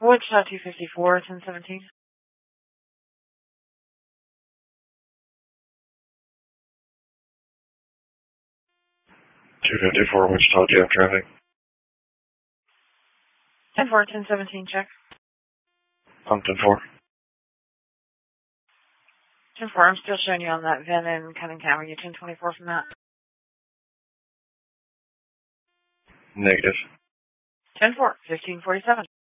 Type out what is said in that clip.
Wichita 254, 1017. 254 Wichita, do you have traffic? 10-4, 1017, check. I'm 10-4. 10-4, I'm still showing you on that VIN in Cunningham. Are you 1024 from that? Negative. 10-4, 1547.